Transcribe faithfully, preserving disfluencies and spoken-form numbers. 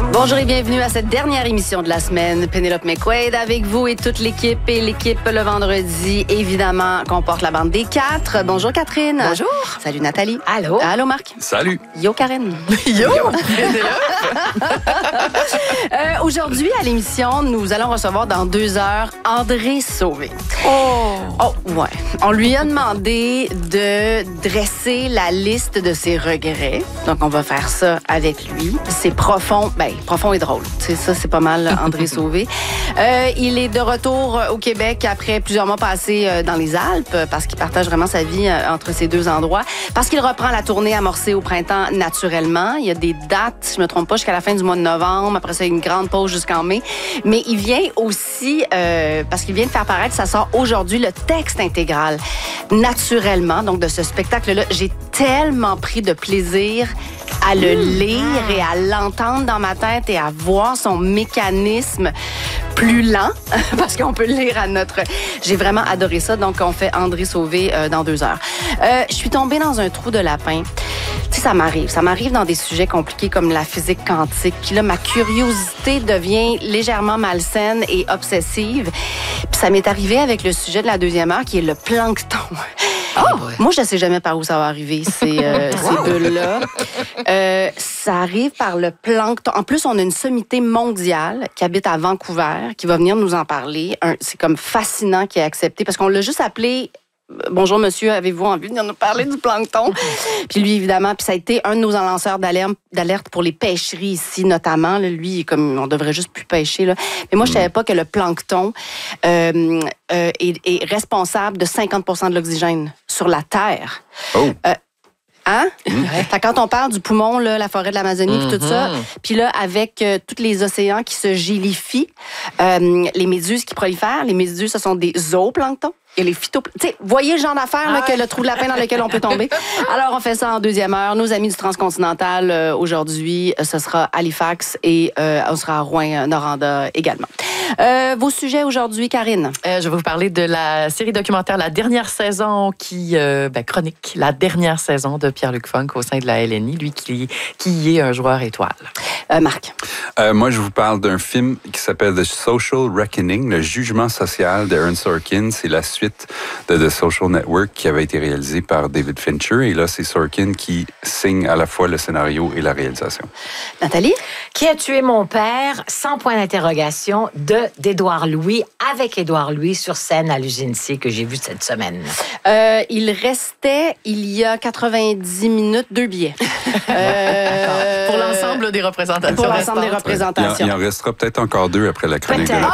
Bonjour et bienvenue à cette dernière émission de la semaine. Pénélope McQuaid avec vous et toute l'équipe. Et l'équipe, le vendredi, évidemment, comporte la bande des quatre. Bonjour Catherine. Bonjour. Salut Nathalie. Allô. Allô Marc. Salut. Yo Karen. Yo. euh, Aujourd'hui, à l'émission, nous allons recevoir dans deux heures André Sauvé. Oh. Oh, ouais. On lui a demandé de dresser la liste de ses regrets. Donc, on va faire ça avec lui. C'est profond, ben, profond et drôle. C'est ça, c'est pas mal André Sauvé. Euh, il est de retour au Québec après plusieurs mois passés dans les Alpes parce qu'il partage vraiment sa vie entre ces deux endroits. Parce qu'il reprend la tournée amorcée au printemps naturellement. Il y a des dates, si je me trompe pas, jusqu'à la fin du mois de novembre. Après ça, il y a une grande pause jusqu'en mai. Mais il vient aussi, euh, parce qu'il vient de faire paraître, ça sort aujourd'hui, le texte intégral naturellement. Donc, de ce spectacle-là, j'ai tellement pris de plaisir à le lire et à l'entendre dans ma tête et à voir son mécanisme plus lent, parce qu'on peut le lire à notre... J'ai vraiment adoré ça, donc on fait André Sauvé euh, dans deux heures. Euh, je suis tombée dans un trou de lapin. Tu sais, ça m'arrive. Ça m'arrive dans des sujets compliqués comme la physique quantique. Puis là, ma curiosité devient légèrement malsaine et obsessive. Puis ça m'est arrivé avec le sujet de la deuxième heure, qui est le plancton. Oh, moi, je ne sais jamais par où ça va arriver, ces, euh, ces bulles-là. Euh, ça arrive par le plancton. En plus, on a une sommité mondiale qui habite à Vancouver, qui va venir nous en parler. Un, c'est comme fascinant qu'il ait accepté, parce qu'on l'a juste appelé... Bonjour, monsieur, avez-vous envie de nous parler du plancton? Puis lui, évidemment, puis ça a été un de nos lanceurs d'alerte, d'alerte pour les pêcheries ici, notamment. Là, lui, comme on devrait juste plus pêcher. Là. Mais moi, je savais pas que le plancton euh, euh, est, est responsable de cinquante pour cent de l'oxygène sur la Terre. Oh! Euh, Hein? Mmh. Quand on parle du poumon, là, la forêt de l'Amazonie, puis tout ça, puis là, avec euh, tous les océans qui se gélifient, euh, les méduses qui prolifèrent, les méduses, ce sont des zooplanctons. Et les phytoplanctons. Tu sais, voyez le genre d'affaires ah ouais. que le trou de lapin dans lequel on peut tomber. Alors, on fait ça en deuxième heure. Nos amis du Transcontinental, euh, aujourd'hui, ce sera Halifax et euh, on sera à Rouyn-Noranda également. Euh, vos sujets aujourd'hui, Karine? Euh, je vais vous parler de la série documentaire La dernière saison qui euh, ben, chronique la dernière saison de Pierre-Luc Funk au sein de la L N I, lui qui, qui est un joueur étoile. Euh, Marc? Euh, moi, je vous parle d'un film qui s'appelle The Social Reckoning, le jugement social d'Aaron Sorkin. C'est la suite de The Social Network qui avait été réalisé par David Fincher. Et là, c'est Sorkin qui signe à la fois le scénario et la réalisation. Nathalie? Qui a tué mon père, sans point d'interrogation, de d'Édouard Louis, avec Édouard Louis sur scène à l'Usine C que j'ai vu cette semaine. Euh, il restait, il y a quatre-vingt-dix minutes, deux billets. Euh, pour l'ensemble des représentations. Pour l'ensemble des représentations. Il en, il en restera peut-être encore deux après la chronique. Peut-être.